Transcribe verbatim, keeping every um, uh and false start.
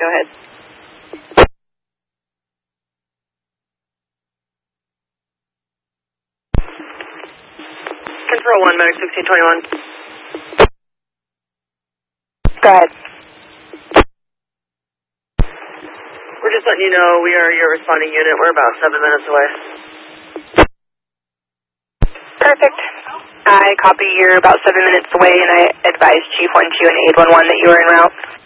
Go ahead. Control one, Medic sixteen twenty-one. Go ahead. We're just letting you know we are your responding unit. We're about seven minutes away. Perfect. I copy you're about seven minutes away, and I advise Chief one two and eight one one that you are en route.